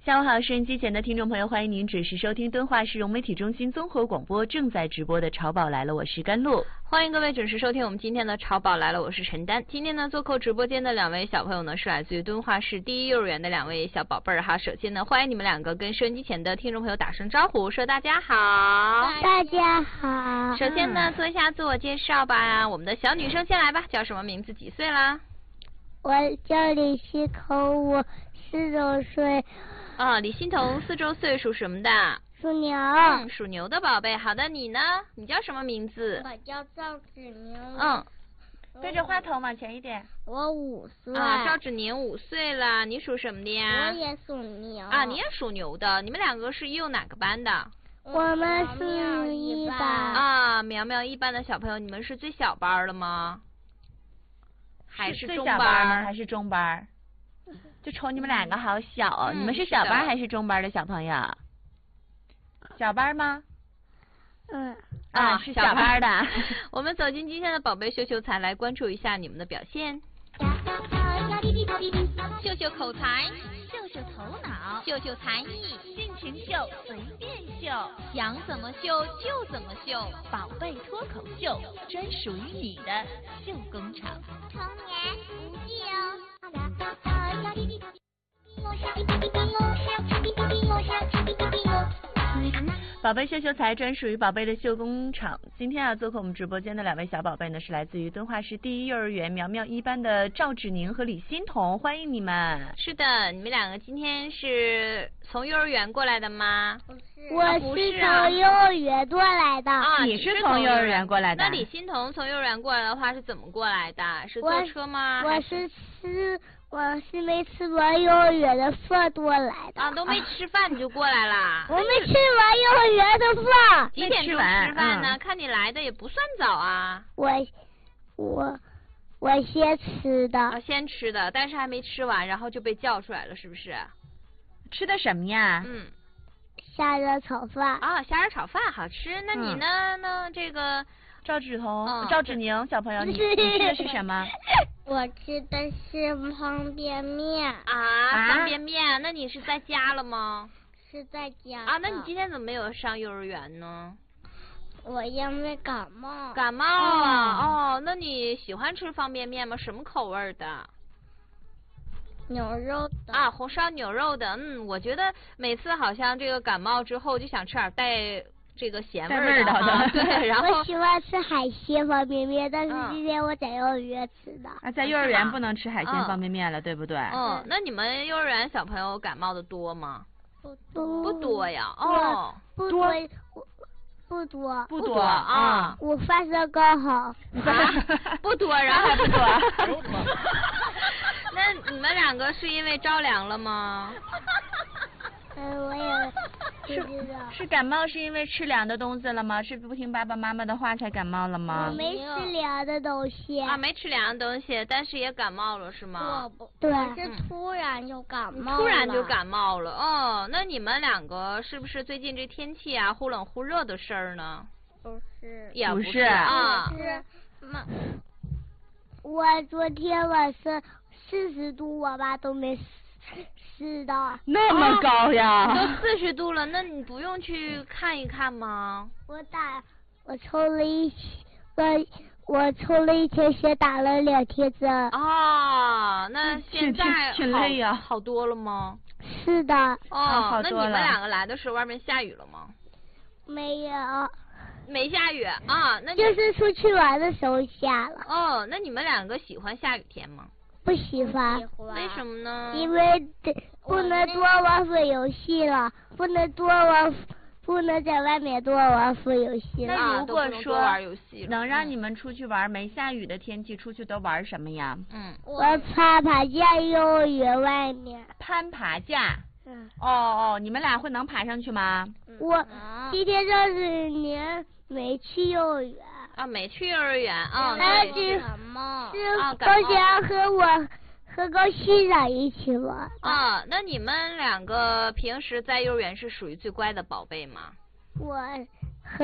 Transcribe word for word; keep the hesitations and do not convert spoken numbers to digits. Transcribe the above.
下午好，收音机前的听众朋友，欢迎您准时收听敦化市融媒体中心综合广播正在直播的《潮宝来了》，我是甘露。 欢迎各位准时收听我们今天的《潮宝来了》，我是陈丹。今天呢，做客直播间的两位小朋友呢，是来自于敦化市第一幼儿园的两位小宝贝儿哈。首先呢，欢迎你们两个跟收音机前的听众朋友打声招呼，说大家好。 大家好。 首先呢，做一下自我介绍吧。我们的小女生先来吧，叫什么名字？几岁啦？ 我叫李希彤，我四周岁。 啊、哦，李欣彤四周岁，属什么的？ 属牛。 嗯，属牛的宝贝。好的，你呢？你叫什么名字？ 我叫赵子宁。 嗯， 对着话筒往前一点。 我五岁。 啊，赵子宁五岁了。你属什么的呀？ 我也属牛。 啊，你也属牛的。你们两个是幼哪个班的？ 我们是一班。 啊，苗苗一班的小朋友，你们是最小班了吗？还是中班？ 最小班吗？还是中班？就瞅你们两个好小哦， 嗯、 你们是小班还是中班的小朋友？小班吗？ 嗯。 啊，是小班的。 我们走进今天的宝贝秀秀才，来关注一下你们的表现。秀秀口才， 秀秀头脑， 秀秀才艺， 尽情秀，随便秀，想怎么秀就怎么秀，宝贝脱口秀，专属于你的秀工厂。 童言无忌哦。 宝贝秀秀才专属于宝贝的秀工厂。今天要做客我们直播间的两位小宝贝呢，是来自于敦化市第一幼儿园苗苗一班的赵芷宁和李欣彤，欢迎你们。 是的，你们两个今天是从幼儿园过来的吗？ 不是，我是从幼儿园过来的。 啊， 你是从幼儿园过来的。 那李欣彤从幼儿园过来的话是怎么过来的？是坐车吗？ 我是吃。我是没吃完幼儿园的饭过来的。 啊，都没吃饭你就过来啦？ 我没吃完幼儿园的饭。 几点钟吃饭呢？嗯、看你来的也不算早啊。 我我我先吃的。 啊，先吃的，但是还没吃完，然后就被叫出来了，是不是？ 吃的什么呀？ 嗯， 虾仁炒饭。 啊，虾仁炒饭好吃。那你呢？嗯、那这个。 赵芷彤、 嗯、 赵芷宁小朋友，你你吃的是什么？ 我吃的是方便面。 啊，方便面？那你是在家了吗？ 是在家。 啊，那你今天怎么没有上幼儿园呢？ 我因为感冒。 感冒啊？嗯、哦，那你喜欢吃方便面吗？什么口味的？ 牛肉的。 啊，红烧牛肉的。嗯，我觉得每次好像这个感冒之后就想吃点带。这个咸味儿的哈，对，然后我喜欢吃海鲜方便面，但是今天我在幼儿园吃的。 啊，在幼儿园不能吃海鲜方便面了， 嗯、 对不对？ 嗯，那你们幼儿园小朋友感冒的多吗？ 不多， 不多呀。哦， 不多，不多， 不多啊。 我发烧刚好。 啊，不多，然后还不多。那你们两个是因为着凉了吗？ 嗯，我也是是感冒是因为吃凉的东西了吗？是不听爸爸妈妈的话才感冒了吗？ 我没吃凉的东西。 啊，没吃凉的东西，但是也感冒了是吗？ 我不，对，我是突然就感冒了。 突然就感冒了，哦，那你们两个是不是最近这天气啊忽冷忽热的事儿呢？ 不是， 也不是啊。 是妈，我昨天晚上四十度，我妈都没死。是的， 那么高呀！ 哦、都四十度了，那你不用去看一看吗？ 我打，我抽了一，我我抽了一天血，打了两天针。 哦，那现在挺累呀， 好多了吗？ 是的。 哦， 啊、 那你们两个来的时候外面下雨了吗？ 没有。 没下雨啊？那就是出去玩的时候下了。 哦，那你们两个喜欢下雨天吗？ 不喜欢。 为什么呢？ 因为不能多玩水游戏了，不能多玩，不能在外面多玩水游戏了。 那如果说玩游戏能让你们出去玩，没下雨的天气出去都玩什么呀？ 嗯， 我攀爬架，幼儿园外面。 攀爬架。 嗯。 哦哦，你们俩会能爬上去吗？ 我今天这几年没去幼儿园。 啊，没去幼儿园啊。 那是感冒。 是高翔和我和高西长一起玩。 啊，那你们两个平时在幼儿园是属于最乖的宝贝吗？ 我